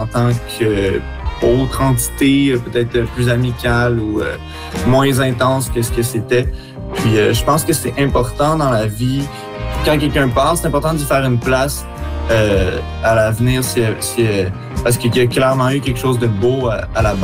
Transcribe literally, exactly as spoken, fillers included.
tant qu'autre entité, peut-être plus amicale ou euh, moins intense que ce que c'était. Puis euh, je pense que c'est important dans la vie, quand quelqu'un part, c'est important d'y faire une place euh, à l'avenir, si, si, parce qu'il y a clairement eu quelque chose de beau à, à la base.